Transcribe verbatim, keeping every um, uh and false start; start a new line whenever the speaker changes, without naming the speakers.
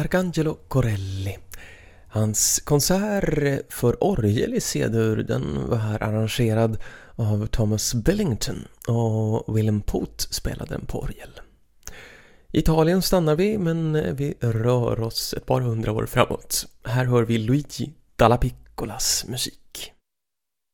Arcangelo Corelli. Hans konsert för orgel i C-dur, den var här arrangerad av Thomas Billington och Willem Poot spelade den på orgel. I Italien stannar vi, men vi rör oss ett par hundra år framåt. Här hör vi Luigi Dalla Piccolas musik.